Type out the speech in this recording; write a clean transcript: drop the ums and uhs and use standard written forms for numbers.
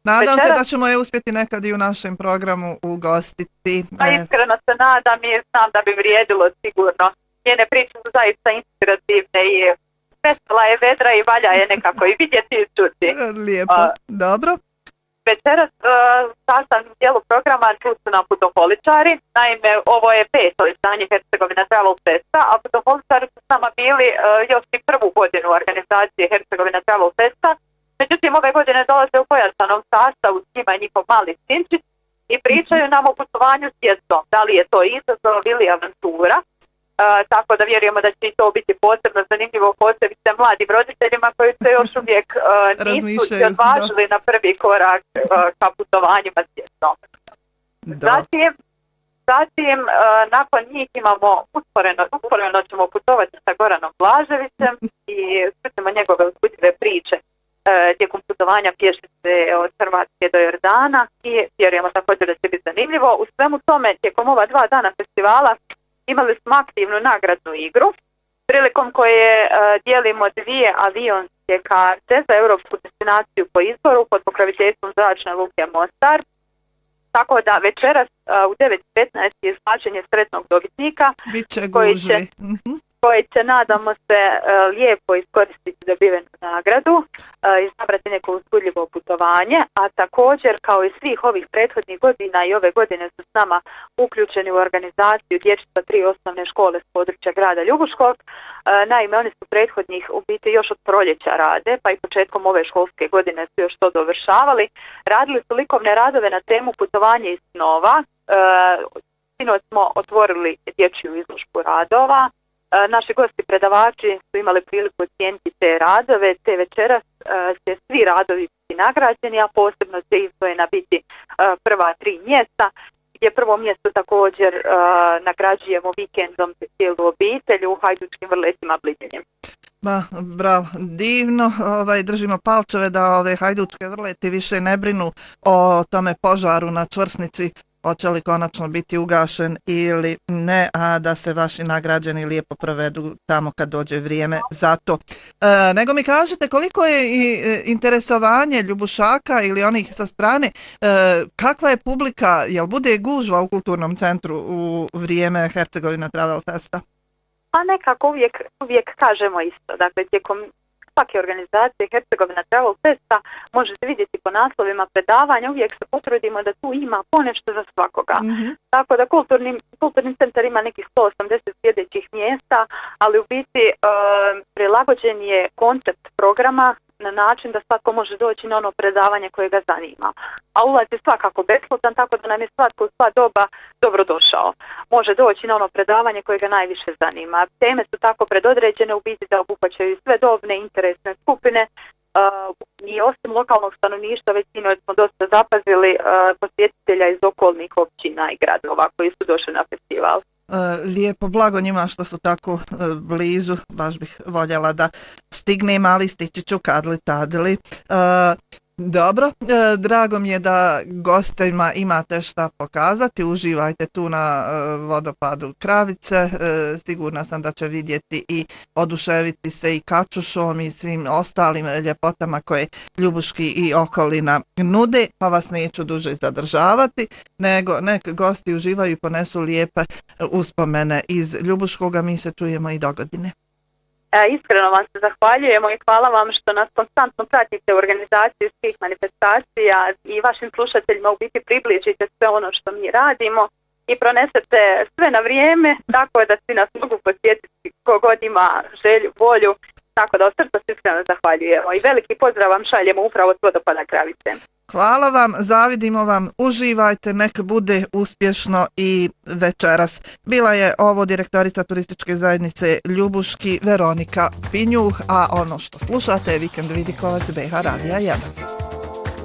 Nadam se da ćemo je uspjeti nekad i u našem programu ugostiti. Pa iskreno se nadam i znam da bi vrijedilo sigurno. Njene priče su zaista inspirativne i vesela je, vedra i valja je nekako i vidjeti i čuti. Lijepo, dobro. Večeras sastavnom dijelu programa tu su nam putoholičari. Naime, ovo je 5. izdanje Hercegovina Travel Festa, a putoholičari su s nama bili još i prvu godinu organizacije Hercegovina Travel Festa. Međutim, ove godine dolaze u pojačanom sastavu s njima i njihov mali sinčić i pričaju nam o putovanju s djecom. Da li je to izazov ili avantura. Tako da vjerujemo da će i to biti posebno zanimljivo, posebice mladim roditeljima koji se još uvijek nisu odvažili na prvi korak ka putovanjima s djecom. Zatim, nakon njih imamo usporeno ćemo putovati sa Goranom Blaževićem i čućemo njegove uzbudljive priče tijekom putovanja pješice od Hrvatske do Jordana i vjerujemo također da će biti zanimljivo. U svemu tome, tijekom ova 2 dana festivala imali smo aktivnu nagradnu igru, prilikom koje dijelimo 2 avionske karte za europsku destinaciju po izboru pod pokroviteljstvom Zračne luke Mostar. Tako da večeras u 9:15 je izvlačenje sretnog dobitnika koji će, nadamo se, lijepo iskoristiti dobivenu nagradu, izabrati neko uzbudljivo putovanje, a također, kao i svih ovih prethodnih godina i ove godine su s nama uključeni u organizaciju dječjstva 3 osnovne škole s područja grada Ljubuškog. Naime, oni su prethodnih u biti još od proljeća rade, pa i početkom ove školske godine su još to dovršavali. Radili su likovne radove na temu putovanje iz snova. Sinoć smo otvorili dječju izložbu radova. Naši gosti predavači su imali priliku ocijeniti te radove, te večeras će svi radovi biti nagrađeni, a posebno će izdvojena biti prva 3 mjesta, gdje prvo mjesto također nagrađujemo vikendom cijelu obitelj u Hajdučkim vrletima Blidjenjem. Bravo, divno, držimo palčeve da ove Hajdučke vrleti više ne brinu o tome požaru na čvrsnici, hoće li konačno biti ugašen ili ne, a da se vaši nagrađeni lijepo provedu tamo kad dođe vrijeme za to. Nego mi kažete koliko je interesovanje Ljubušaka ili onih sa strane, kakva je publika, jel bude gužva u kulturnom centru u vrijeme Hercegovina Travel Festa? Pa nekako uvijek kažemo isto, dakle tijekom svake organizacije Hercegovina Travel Festa možete vidjeti po naslovima predavanja, uvijek se potrudimo da tu ima ponešto za svakoga. Tako da kulturni centar ima nekih 180 sljedećih mjesta, ali u biti prilagođen je koncept programa na način da svatko može doći na ono predavanje koje ga zanima. A ulaz je svakako besplatan, tako da nam je svatko u sva doba dobrodošao. Može doći na ono predavanje koje ga najviše zanima. Teme su tako predodređene u biti da obuhvaćaju sve dobne interesne skupine i osim lokalnog stanovništva većinu smo dosta zapazili posjetitelja iz okolnih općina i gradova koji su došli na festival. Lijepo, blago njima što su tako blizu, baš bih voljela da stignem, ali stići ću kad li tad li. Dobro, drago mi je da gostima imate šta pokazati, uživajte tu na vodopadu Kravice, sigurna sam da će vidjeti i oduševiti se i Kačušom i svim ostalim ljepotama koje Ljubuški i okolina nude, pa vas neću duže zadržavati, nego nek gosti uživaju i ponesu lijepe uspomene iz Ljubuškoga, mi se čujemo i dogodine. Iskreno vam se zahvaljujemo i hvala vam što nas konstantno pratite u organizaciji svih manifestacija i vašim slušateljima u biti približite sve ono što mi radimo i pronesete sve na vrijeme, tako da svi nas mogu posjetiti kogod ima želju, volju, tako da od srca se iskreno zahvaljujemo i veliki pozdrav vam šaljemo upravo s vodopada Kravice. Hvala vam, zavidimo vam, uživajte, nek bude uspješno i večeras. Bila je ovo direktorica turističke zajednice Ljubuški Veronika Pinjuh, a ono što slušate je Vikend Vidikovac BH Radija 1.